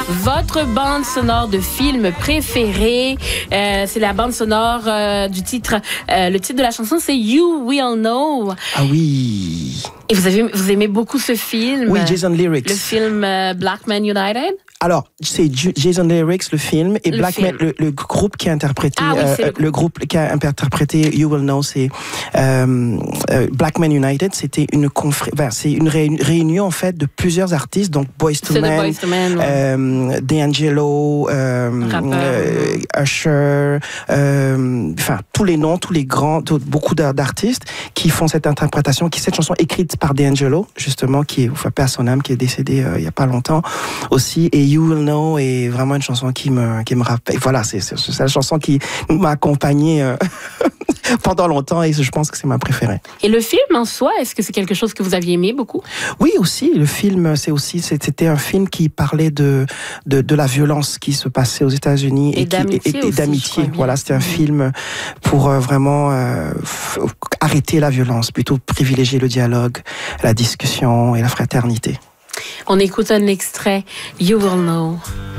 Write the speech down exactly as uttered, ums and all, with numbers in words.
votre bande sonore de film préférée. Euh, c'est la bande sonore euh, du titre. Euh, le titre de la chanson, c'est You Will Know. Ah oui. Et vous avez, vous aimez beaucoup ce film? Oui, Jason Lyrics. Le film euh, Black Man United? Alors, c'est Jason Lyrics, le film, et le Black film. Man, le, le groupe qui a interprété, ah, oui, euh, le, groupe. le groupe qui a interprété You Will Know, c'est euh, euh, Black Man United. C'était une confré- ben, c'est une réunion en fait de plusieurs artistes, donc Boyz two Men, Boyz two Men, ouais. euh, D'Angelo, euh, euh, Usher, euh, enfin tous les noms, tous les grands, tout, beaucoup d'artistes qui font cette interprétation, qui cette chanson écrite par D'Angelo justement, qui est, enfin, paix à son âme, qui est décédé euh, il y a pas longtemps aussi, et You Will Know est vraiment une chanson qui me, qui me rappelle. Voilà, c'est, c'est, c'est la chanson qui m'a accompagnée euh, pendant longtemps et je pense que c'est ma préférée. Et le film en soi, est-ce que c'est quelque chose que vous aviez aimé beaucoup? Oui, aussi. Le film, c'est aussi, c'était un film qui parlait de, de, de la violence qui se passait aux États-Unis et, et, d'amitié qui, et, et aussi, d'amitié. Voilà, c'était un mmh. film pour euh, vraiment euh, f- arrêter la violence, plutôt privilégier le dialogue, la discussion et la fraternité. On écoute un extrait, You Will Know.